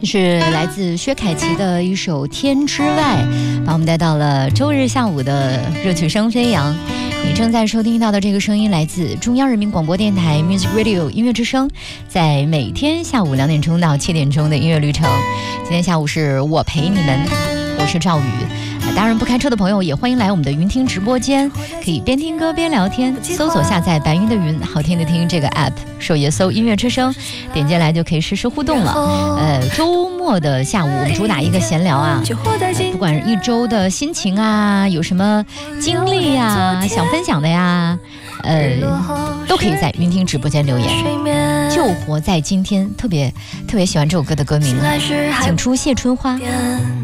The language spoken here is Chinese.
是来自薛凯琪的一首《天之外》，把我们带到了周日下午的热曲声飞扬。你正在收听到的这个声音来自中央人民广播电台 Music Radio 音乐之声，在每天下午2点钟到7点钟的音乐旅程。今天下午是我陪你们，我是赵宇。当然不开车的朋友也欢迎来我们的云听直播间，可以边听歌边聊天，搜索下载白云的云好听的听这个 app， 首页搜音乐之声，点进来就可以实时互动了。周末的下午我们主打一个闲聊啊，不管是一周的心情啊，有什么经历啊想分享的呀，都可以在云听直播间留言。就活在今天，特别喜欢这首歌的歌名，请出谢春花。